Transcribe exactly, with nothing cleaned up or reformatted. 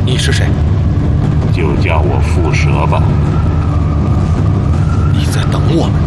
你是谁？ 就叫我蝮蛇吧。 你在等我们？